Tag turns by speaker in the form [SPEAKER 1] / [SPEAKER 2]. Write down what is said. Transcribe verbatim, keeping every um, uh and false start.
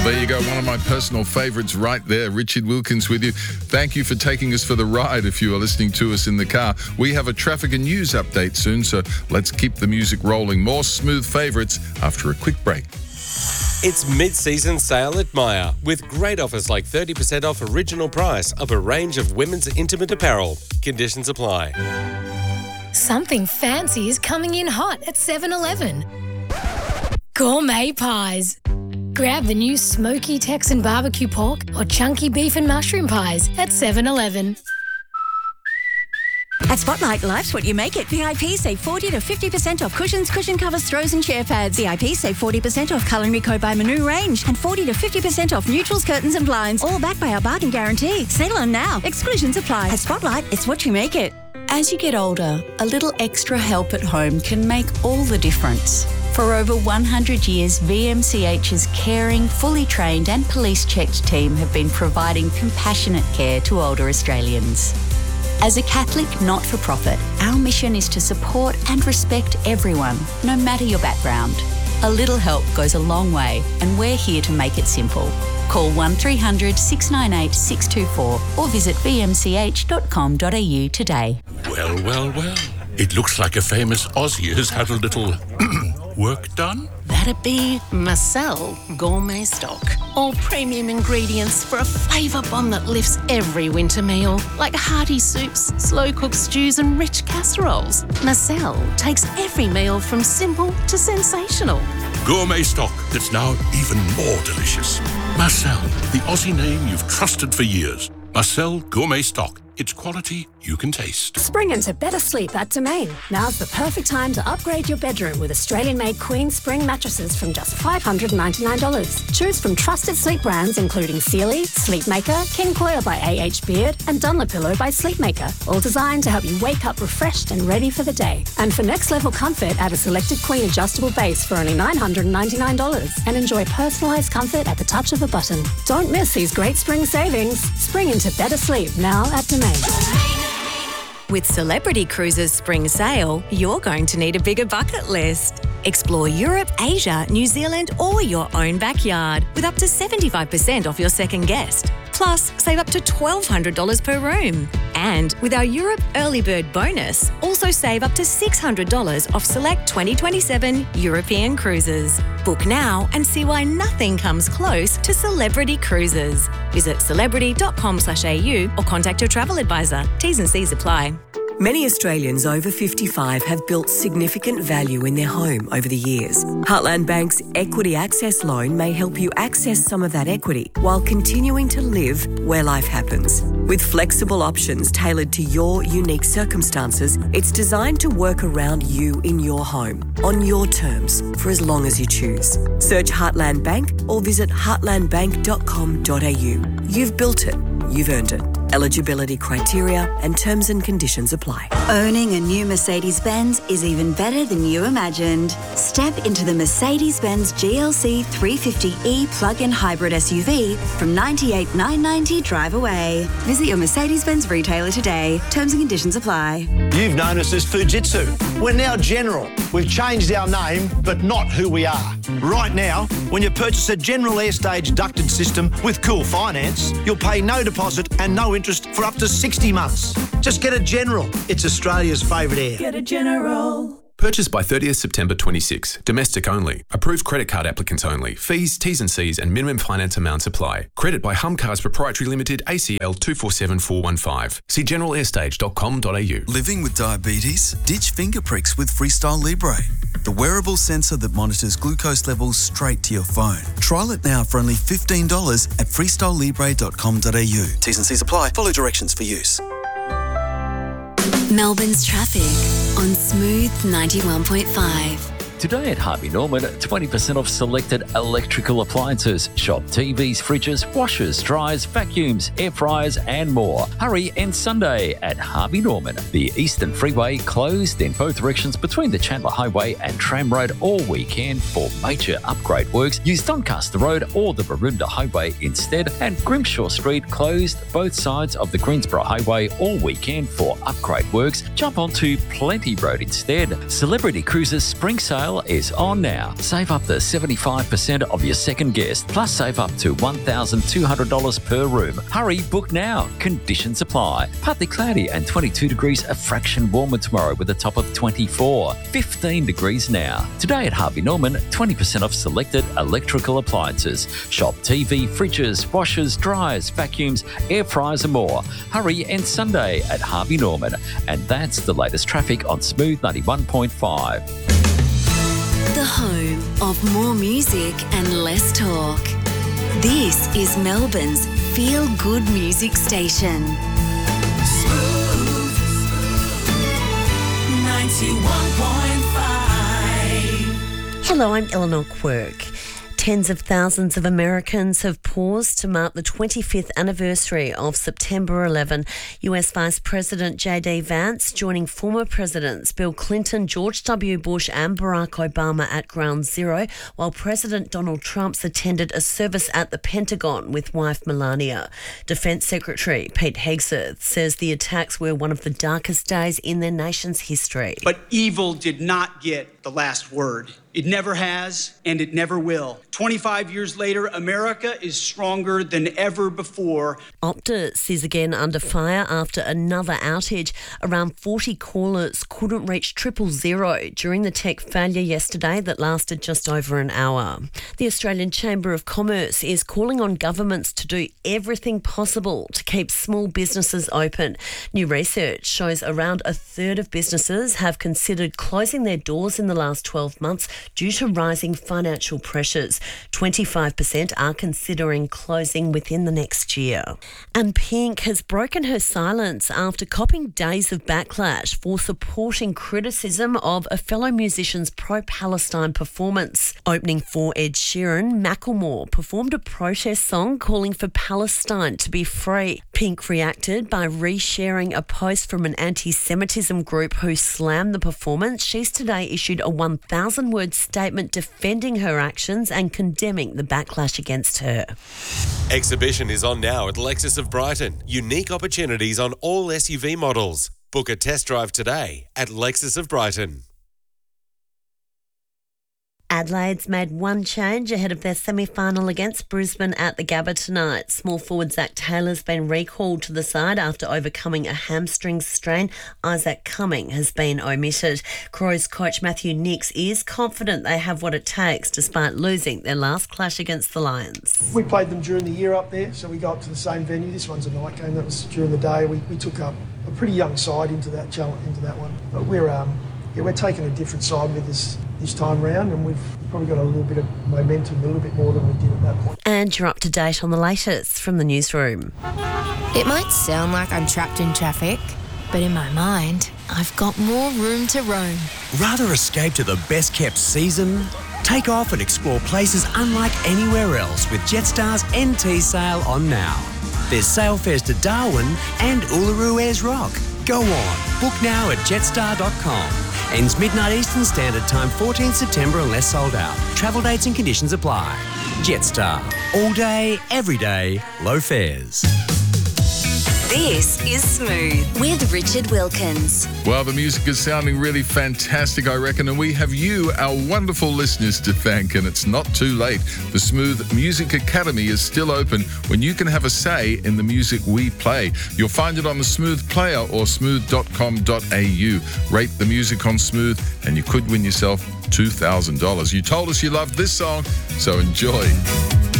[SPEAKER 1] Well, there you go. One of my personal favourites right there. Richard Wilkins with you. Thank you for taking us for the ride if you are listening to us in the car. We have a traffic and news update soon, so let's keep the music rolling. More smooth favourites after a quick break.
[SPEAKER 2] It's mid-season sale at Myer with great offers like thirty percent off original price of a range of women's intimate apparel. Conditions apply.
[SPEAKER 3] Something fancy is coming in hot at seven eleven. Gourmet pies. Grab the new smoky Texan barbecue pork or chunky beef and mushroom pies at seven eleven.
[SPEAKER 4] At Spotlight, life's what you make it. V I P save forty to fifty percent off cushions, cushion covers, throws and chair pads. V I P save forty percent off Culinary Co by Manu range and forty to fifty percent off neutrals, curtains and blinds. All backed by our bargain guarantee. Sale on now. Exclusions apply. At Spotlight, it's what you make it.
[SPEAKER 5] As you get older, a little extra help at home can make all the difference. For over one hundred years, V M C H's caring, fully trained and police-checked team have been providing compassionate care to older Australians. As a Catholic not-for-profit, our mission is to support and respect everyone, no matter your background. A little help goes a long way, and we're here to make it simple. Call one three hundred six nine eight six two four or visit v m c h dot com dot a u today.
[SPEAKER 6] Well, well, well. It looks like a famous Aussie has had a little work done.
[SPEAKER 7] That'd be Marcel Gourmet Stock. All premium ingredients for a flavour bomb that lifts every winter meal, like hearty soups, slow-cooked stews and rich casseroles. Marcel takes every meal from simple to sensational.
[SPEAKER 6] Gourmet stock that's now even more delicious. Marcel, the Aussie name you've trusted for years. Marcel Gourmet Stock. It's quality you can taste.
[SPEAKER 8] Spring into better sleep at Domain. Now's the perfect time to upgrade your bedroom with Australian-made Queen Spring mattresses from just five hundred ninety-nine dollars. Choose from trusted sleep brands including Sealy, Sleepmaker, King Coil by A H Beard and Dunlopillow by Sleepmaker. All designed to help you wake up refreshed and ready for the day. And for next-level comfort, add a selected Queen adjustable base for only nine hundred ninety-nine dollars and enjoy personalised comfort at the touch of a button. Don't miss these great spring savings. Spring into better sleep now at Domain.
[SPEAKER 4] With Celebrity Cruises Spring Sale, you're going to need a bigger bucket list. Explore Europe, Asia, New Zealand or your own backyard with up to seventy-five percent off your second guest. Plus, save up to twelve hundred dollars per room. And with our Europe Early Bird bonus, also save up to six hundred dollars off select twenty twenty-seven European cruises. Book now and see why nothing comes close to Celebrity Cruises. Visit celebrity dot com slash a u or contact your travel advisor. T's and C's apply.
[SPEAKER 9] Many Australians over fifty-five have built significant value in their home over the years. Heartland Bank's Equity Access Loan may help you access some of that equity while continuing to live where life happens. With flexible options tailored to your unique circumstances, it's designed to work around you in your home, on your terms, for as long as you choose. Search Heartland Bank or visit heartland bank dot com dot a u. You've built it. You've earned it. Eligibility criteria and terms and conditions apply.
[SPEAKER 10] Owning a new Mercedes-Benz is even better than you imagined. Step into the Mercedes-Benz G L C three fifty E plug-in hybrid S U V from ninety-eight thousand nine hundred ninety dollars drive away. Visit your Mercedes-Benz retailer today. Terms and conditions apply.
[SPEAKER 11] You've known us as Fujitsu. We're now General. We've changed our name, but not who we are. Right now, when you purchase a General Airstage ducted system with Cool Finance, you'll pay no deposit and no interest for up to sixty months. Just get a General. It's Australia's favourite air.
[SPEAKER 12] Get a General.
[SPEAKER 13] Purchase by thirtieth September twenty-six. Domestic only. Approved credit card applicants only. Fees, T's and C's and minimum finance amounts apply. Credit by Humcars Proprietary Limited, A C L two four seven four one five. See general airstage dot com dot a u.
[SPEAKER 14] Living with diabetes? Ditch finger pricks with Freestyle Libre. The wearable sensor that monitors glucose levels straight to your phone. Trial it now for only fifteen dollars at freestyle libre dot com dot a u. T's and C's apply. Follow directions for use.
[SPEAKER 15] Melbourne's traffic on Smooth ninety-one point five.
[SPEAKER 16] Today at Harvey Norman, twenty percent off selected electrical appliances. Shop T Vs, fridges, washers, dryers, vacuums, air fryers and more. Hurry and Sunday at Harvey Norman. The Eastern Freeway closed in both directions between the Chandler Highway and Tram Road all weekend for major upgrade works. Use Doncaster Road or the Barunda Highway instead. And Grimshaw Street closed both sides of the Greensboro Highway all weekend for upgrade works. Jump onto Plenty Road instead. Celebrity Cruises Spring Sale sale is on now. Save up to seventy-five percent of your second guest, plus save up to one thousand two hundred dollars per room. Hurry, book now. Conditions apply. Partly cloudy and twenty-two degrees, a fraction warmer tomorrow with a top of twenty-four. fifteen degrees now. Today at Harvey Norman, twenty percent off selected electrical appliances. Shop T V, fridges, washers, dryers, vacuums, air fryers and more. Hurry and Sunday at Harvey Norman. And that's the latest traffic on Smooth ninety-one point five.
[SPEAKER 15] The home of more music and less talk. This is Melbourne's feel-good music station.
[SPEAKER 12] Smooth ninety-one point five.
[SPEAKER 17] Hello, I'm Eleanor Quirk. Tens of thousands of Americans have paused to mark the twenty-fifth anniversary of September eleventh. U S Vice President J D Vance joining former presidents Bill Clinton, George W. Bush and Barack Obama at Ground Zero, while President Donald Trump attended a service at the Pentagon with wife Melania. Defense Secretary Pete Hegseth says the attacks were one of the darkest days in their nation's history.
[SPEAKER 18] But evil did not get the last word. It never has, and it never will. twenty-five years later, America is stronger than ever before.
[SPEAKER 17] Optus is again under fire after another outage. Around forty callers couldn't reach triple zero during the tech failure yesterday that lasted just over an hour. The Australian Chamber of Commerce is calling on governments to do everything possible to keep small businesses open. New research shows around a third of businesses have considered closing their doors in the last twelve months due to rising financial pressures. twenty-five percent are considering closing within the next year. And Pink has broken her silence after copping days of backlash for supporting criticism of a fellow musician's pro-Palestine performance. Opening for Ed Sheeran, Macklemore performed a protest song calling for Palestine to be free. Pink reacted by resharing a post from an anti-Semitism group who slammed the performance. She's today issued a one thousand word statement defending her actions and condemning the backlash against her.
[SPEAKER 2] Exhibition is on now at Lexus of Brighton. Unique opportunities on all S U V models. Book a test drive today at Lexus of Brighton.
[SPEAKER 17] Adelaide's made one change ahead of their semi-final against Brisbane at the Gabba tonight. Small forward Zach Taylor's been recalled to the side after overcoming a hamstring strain. Isaac Cumming has been omitted. Crows coach Matthew Nix is confident they have what it takes despite losing their last clash against the Lions.
[SPEAKER 19] We played them during the year up there, so we go up to the same venue. This one's a night game. That was during the day. We, we took up a pretty young side into that challenge, into that one. But we're um yeah we're taking a different side with us this time round, and we've probably got a little bit of momentum, a little bit more than we did at that point.
[SPEAKER 17] And you're up to date on the latest from the newsroom.
[SPEAKER 20] It might sound like I'm trapped in traffic, but in my mind, I've got more room to roam.
[SPEAKER 21] Rather escape to the best-kept season? Take off and explore places unlike anywhere else with Jetstar's N T sale on now. There's sale fares to Darwin and Uluru Ayers Rock. Go on, book now at jetstar dot com. Ends midnight Eastern Standard Time, fourteenth September unless sold out. Travel dates and conditions apply. Jetstar. All day, every day, low fares.
[SPEAKER 15] This is Smooth with Richard Wilkins.
[SPEAKER 1] Well, the music is sounding really fantastic, I reckon, and we have you, our wonderful listeners, to thank, and it's not too late. The Smooth Music Academy is still open when you can have a say in the music we play. You'll find it on the Smooth Player or smooth dot com dot a u. Rate the music on Smooth, and you could win yourself two thousand dollars. You told us you loved this song, so enjoy.